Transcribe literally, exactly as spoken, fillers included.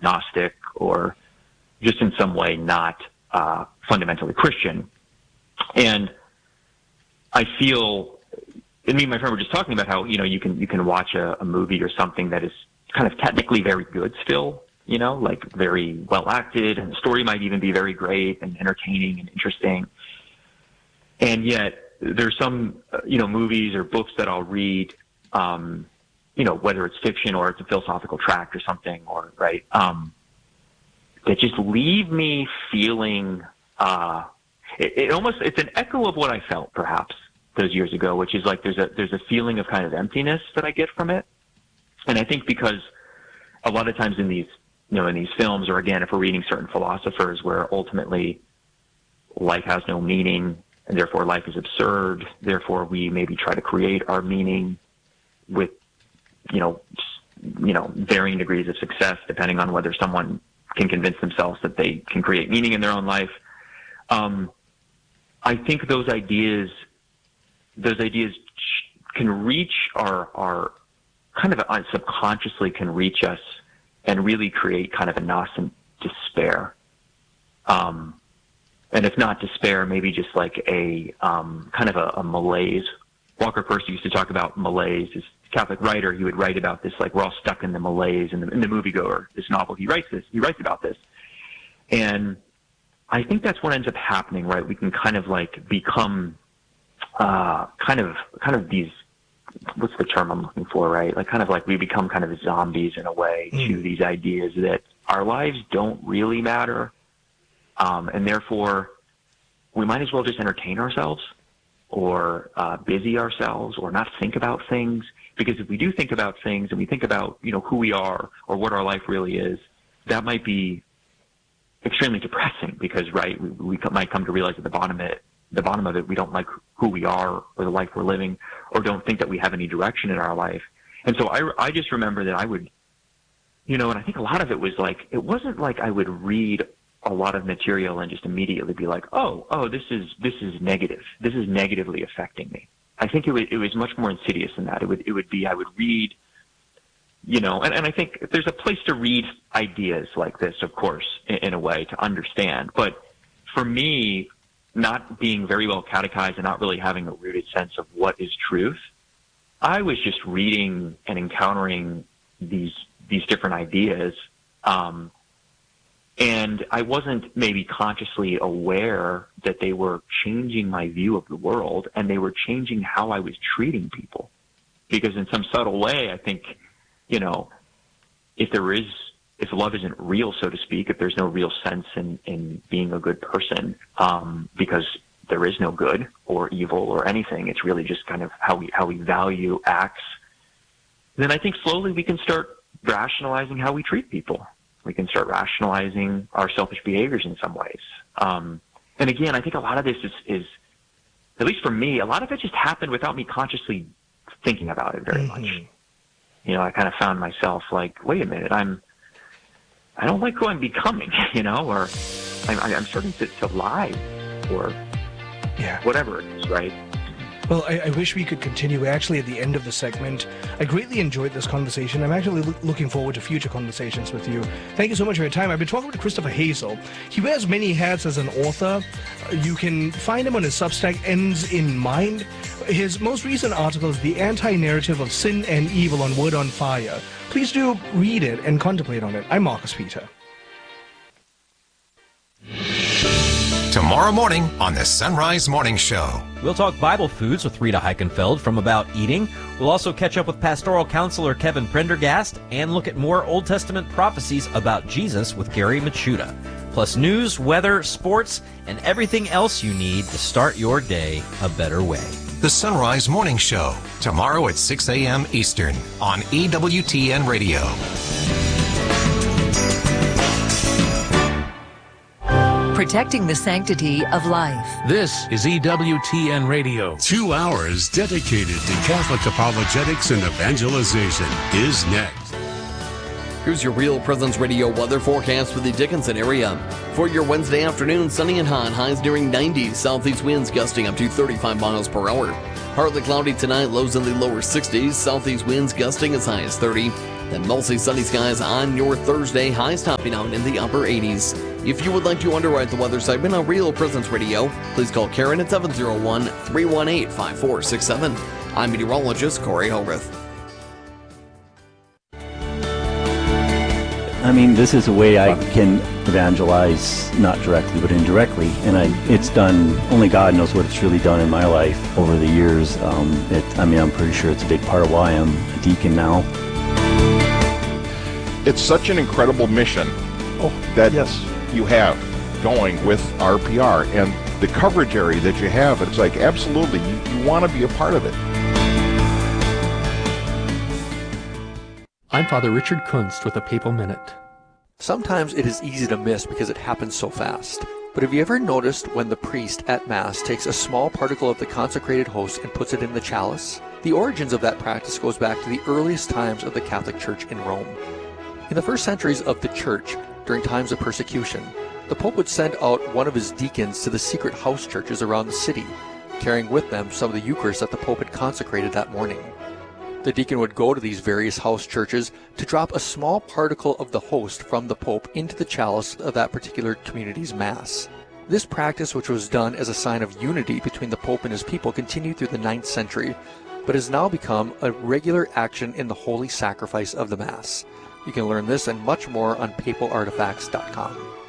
agnostic or just in some way not uh, fundamentally Christian. And I feel, and me and my friend were just talking about how, you know, you can you can watch a, a movie or something that is kind of technically very good still, you know, like very well acted, and the story might even be very great and entertaining and interesting. And yet there's some, uh, you know, movies or books that I'll read, um, you know, whether it's fiction or it's a philosophical tract or something, or right, um, that just leave me feeling, uh, it, it almost, it's an echo of what I felt perhaps those years ago, which is like there's a, there's a feeling of kind of emptiness that I get from it. And I think because a lot of times in these, you know, in these films, or again, if we're reading certain philosophers where ultimately life has no meaning and therefore life is absurd, therefore we maybe try to create our meaning with, you know, you know, varying degrees of success depending on whether someone can convince themselves that they can create meaning in their own life. Um, I think those ideas, those ideas can reach our, our kind of subconsciously can reach us and really create kind of a nascent despair. Um, and if not despair, maybe just like a um, kind of a, a malaise. Walker Percy used to talk about malaise. This Catholic writer, he would write about this, like we're all stuck in the malaise. In the, in the Moviegoer, this novel, he writes this. He writes about this. And I think that's what ends up happening, right? We can kind of like become uh, kind of kind of these, what's the term I'm looking for, right? Like kind of like we become kind of zombies in a way mm. to these ideas that our lives don't really matter. Um, and therefore we might as well just entertain ourselves or uh, busy ourselves or not think about things. Because if we do think about things and we think about, you know, who we are or what our life really is, that might be extremely depressing because, right, we, we might come to realize at the bottom of it, the bottom of it, we don't like who we are or the life we're living, or don't think that we have any direction in our life. And so I, I just remember that I would, you know, and I think a lot of it was like, it wasn't like I would read a lot of material and just immediately be like, oh, oh, this is, this is negative. This is negatively affecting me. I think it was, it was much more insidious than that. It would, it would be, I would read, you know, and, and I think there's a place to read ideas like this, of course, in, in a way to understand. But for me, not being very well catechized and not really having a rooted sense of what is truth, I was just reading and encountering these, these different ideas. Um, and I wasn't maybe consciously aware that they were changing my view of the world, and they were changing how I was treating people. Because in some subtle way, I think, you know, if there is, if love isn't real, so to speak, if there's no real sense in, in being a good person, um, because there is no good or evil or anything, it's really just kind of how we, how we value acts, then I think slowly we can start rationalizing how we treat people. We can start rationalizing our selfish behaviors in some ways. Um, and again, I think a lot of this is, is, at least for me, a lot of it just happened without me consciously thinking about it very mm-hmm. much. You know, I kind of found myself like, wait a minute, I'm, I don't like who I'm becoming, you know, or I'm, I'm starting to, to lie or yeah. whatever it is, right? Well, I, I wish we could continue. We're actually at the end of the segment. I greatly enjoyed this conversation. I'm actually lo- looking forward to future conversations with you. Thank you so much for your time. I've been talking with Christopher Hazel. He wears many hats as an author. Uh, you can find him on his Substack, Ends in Mind. His most recent article is The Anti-Narrative of Sin and Evil on Word on Fire. Please do read it and contemplate on it. I'm Marcus Peter. Tomorrow morning on the Sunrise Morning Show. We'll talk Bible foods with Rita Heichenfeld from About Eating. We'll also catch up with pastoral counselor Kevin Prendergast and look at more Old Testament prophecies about Jesus with Gary Machuda. Plus news, weather, sports, and everything else you need to start your day a better way. The Sunrise Morning Show, tomorrow at six a.m. Eastern on E W T N Radio. Protecting the sanctity of life. This is E W T N Radio. Two hours dedicated to Catholic apologetics and evangelization is next. Here's your Real Presence Radio weather forecast for the Dickinson area. For your Wednesday afternoon, sunny and hot, highs nearing ninety, southeast winds gusting up to thirty-five miles per hour. Partly cloudy tonight, lows in the lower sixties, southeast winds gusting as high as thirty. Then mostly sunny skies on your Thursday, highs topping out in the upper eighties. If you would like to underwrite the weather segment on Real Presence Radio, please call Karen at seven oh one, three one eight, five four six seven. I'm meteorologist Corey Hogarth. I mean, this is a way I can evangelize, not directly, but indirectly. And I, it's done, only God knows what it's really done in my life over the years. Um, it, I mean, I'm pretty sure it's a big part of why I'm a deacon now. It's such an incredible mission oh, that yes. you have going with R P R. And the coverage area that you have, it's like, absolutely, you, you want to be a part of it. I'm Father Richard Kunst with a Papal Minute. Sometimes it is easy to miss because it happens so fast. But have you ever noticed when the priest at Mass takes a small particle of the consecrated host and puts it in the chalice? The origins of that practice goes back to the earliest times of the Catholic Church in Rome. In the first centuries of the Church, during times of persecution, the Pope would send out one of his deacons to the secret house churches around the city, carrying with them some of the Eucharist that the Pope had consecrated that morning. The deacon would go to these various house churches to drop a small particle of the host from the Pope into the chalice of that particular community's Mass. This practice, which was done as a sign of unity between the Pope and his people, continued through the ninth century, but has now become a regular action in the holy sacrifice of the Mass. You can learn this and much more on papal artifacts dot com.